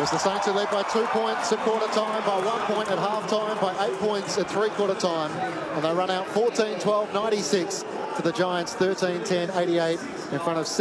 was the Saints who led by 2 points at quarter time, by 1 point at half time, by 8 points at three-quarter time. And they run out 14-12, 96 to the Giants, 13-10, 88 in front of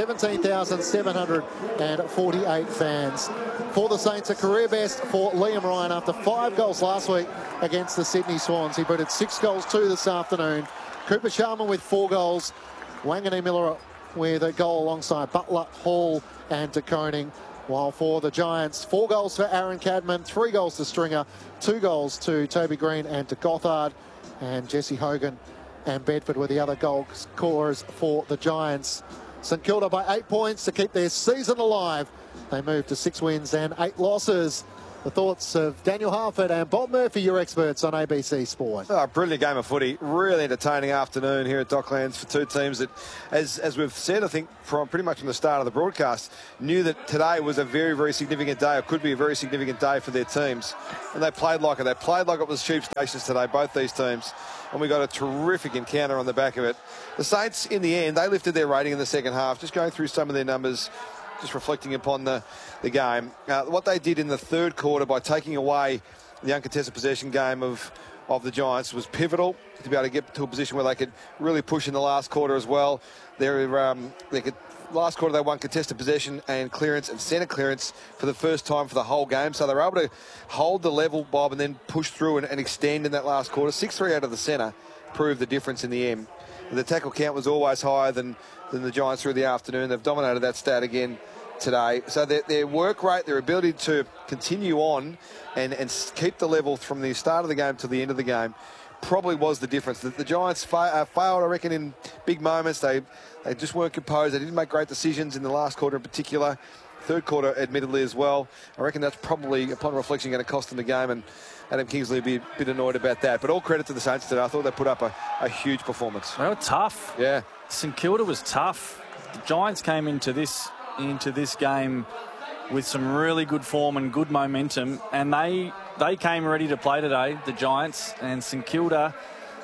17,748 fans. For the Saints, a career best for Liam Ryan after 5 goals last week against the Sydney Swans. He booted 6 goals too this afternoon. Cooper Sharman with 4 goals. Wangani Miller with a goal alongside Butler, Hall and De Koning. While for the Giants, 4 goals for Aaron Cadman, 3 goals to Stringer, 2 goals to Toby Green and to Gothard, and Jesse Hogan and Bedford were the other goal scorers for the Giants. St Kilda by 8 points to keep their season alive. They move to 6 wins and 8 losses. The thoughts of Daniel Harford and Bob Murphy, your experts on ABC Sport. Oh, brilliant game of footy. Really entertaining afternoon here at Docklands for 2 teams that, as we've said, I think from pretty much from the start of the broadcast, knew that today was a very, very significant day, or could be a very significant day for their teams. And they played like it. They played like it was Sheep Stations today, both these teams. And we got a terrific encounter on the back of it. The Saints, in the end, they lifted their rating in the second half. Just going through some of their numbers, just reflecting upon the game. What they did in the third quarter by taking away the uncontested possession game of the Giants was pivotal to be able to get to a position where they could really push in the last quarter as well. Last quarter they won contested possession and clearance and centre clearance for the first time for the whole game. So they were able to hold the level, Bob, and then push through and extend in that last quarter. 6-3 out of the centre proved the difference in the end. The tackle count was always higher than the Giants through the afternoon. They've dominated that stat again today. So their work rate, their ability to continue on and keep the level from the start of the game to the end of the game probably was the difference. The Giants failed, I reckon, in big moments. They just weren't composed. They didn't make great decisions in the last quarter in particular. Third quarter, admittedly, as well. I reckon that's probably, upon reflection, going to cost them the game, and Adam Kingsley will be a bit annoyed about that. But all credit to the Saints today. I thought they put up a huge performance. They were tough. Yeah. St Kilda was tough. The Giants came into this game with some really good form and good momentum, and they came ready to play today, the Giants. And St Kilda,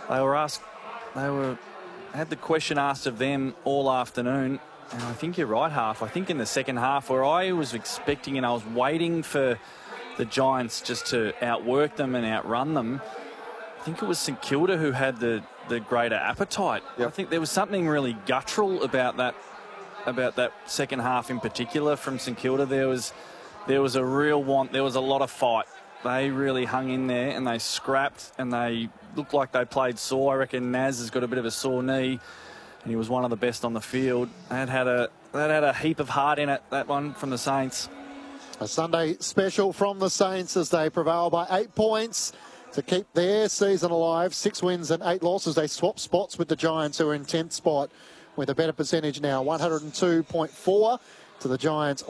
had the question asked of them all afternoon, and I think you're right, Half. I think in the second half, where I was expecting and I was waiting for the Giants just to outwork them and outrun them, I think it was St Kilda who had the greater appetite. Yep. I think there was something really guttural about that second half in particular from St Kilda. There was a real want. There was a lot of fight. They really hung in there and they scrapped and they looked like they played sore. I reckon Naz has got a bit of a sore knee and he was one of the best on the field. That had a heap of heart in it, that one from the Saints. A Sunday special from the Saints as they prevail by 8 points to keep their season alive. 6 wins and 8 losses. They swap spots with the Giants, who are in 10th spot with a better percentage now, 102.4 to the Giants,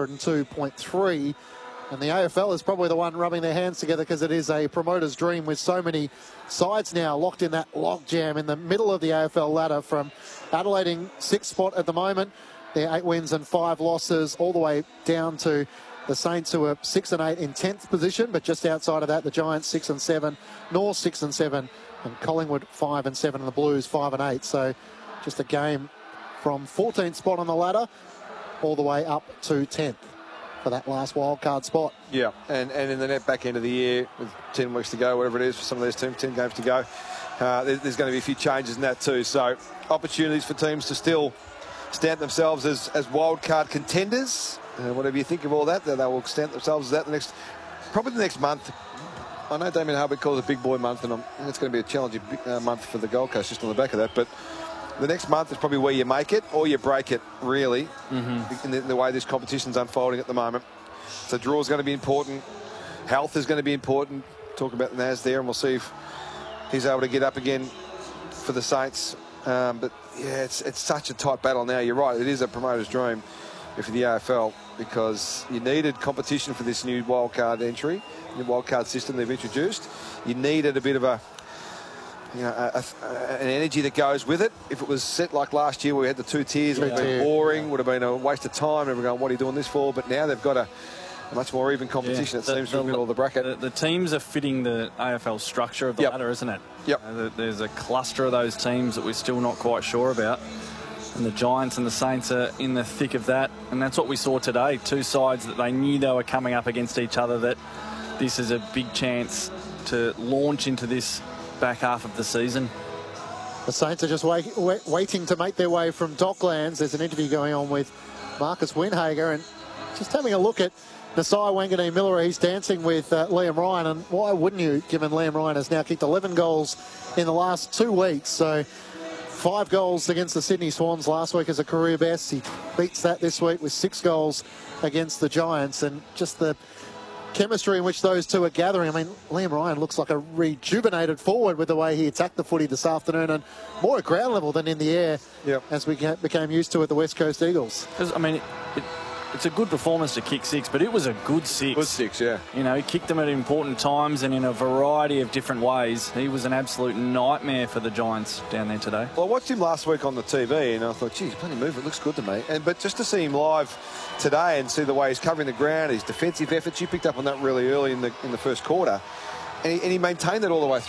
102.3. And the AFL is probably the one rubbing their hands together because it is a promoter's dream with so many sides now locked in that logjam in the middle of the AFL ladder, from Adelaide in 6th spot at the moment. They're 8 wins and 5 losses, all the way down to the Saints, who are 6 and 8 in 10th position, but just outside of that, the Giants 6 and 7, North 6 and 7, and Collingwood 5 and 7, and the Blues 5 and 8. So just a game from 14th spot on the ladder all the way up to 10th for that last wildcard spot. Yeah, and in the net back end of the year, with 10 weeks to go, whatever it is for some of these teams, 10 games to go, there's going to be a few changes in that too. So opportunities for teams to still stamp themselves as wildcard contenders. Whatever you think of all that, they will stamp themselves as that probably the next month. I know Damien Harbert calls it a big boy month, and it's going to be a challenging month for the Gold Coast just on the back of that. But the next month is probably where you make it or you break it, really, in the way this competition's unfolding at the moment. So draw is going to be important. Health is going to be important. Talk about Naz there, and we'll see if he's able to get up again for the Saints. But, yeah, it's such a tight battle now. You're right, it is a promoter's dream for the AFL, because you needed competition for this new wildcard entry, new wildcard system they've introduced. You needed a bit of an energy that goes with it. If it was set like last year where we had the 2 tiers, it would have been boring, would have been a waste of time. Everyone going, what are you doing this for? But now they've got a much more even competition, it seems, from the middle of the bracket. The teams are fitting the AFL structure of the ladder, isn't it? Yep. There's a cluster of those teams that we're still not quite sure about. And the Giants and the Saints are in the thick of that. And that's what we saw today. Two sides that they knew they were coming up against each other, that this is a big chance to launch into this back half of the season. The Saints are just waiting to make their way from Docklands. There's an interview going on with Marcus Winhager, and just having a look at Nasai Wanganeen-Miller. He's dancing with Liam Ryan, and why wouldn't you, given Liam Ryan has now kicked 11 goals in the last 2 weeks. So 5 goals against the Sydney Swans last week as a career best. He beats that this week with 6 goals against the Giants, and just the chemistry in which those two are gathering. I mean, Liam Ryan looks like a rejuvenated forward with the way he attacked the footy this afternoon, and more at ground level than in the air, as we became used to at the West Coast Eagles. I mean, it's a good performance to kick 6, but it was a good 6. Good 6, yeah. You know, he kicked them at important times and in a variety of different ways. He was an absolute nightmare for the Giants down there today. Well, I watched him last week on the TV, and I thought, geez, plenty of movement, looks good to me. But just to see him live today and see the way he's covering the ground, his defensive efforts, you picked up on that really early in the first quarter, and he maintained it all the way